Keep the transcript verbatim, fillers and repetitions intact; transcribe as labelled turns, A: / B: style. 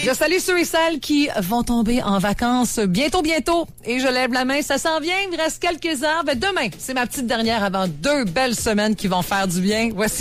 A: Je salue ceux et celles qui vont tomber en vacances bientôt, bientôt. Et je lève la main, ça s'en vient, il me reste quelques heures. Ben, demain, c'est ma petite dernière avant deux belles semaines qui vont faire du bien. Voici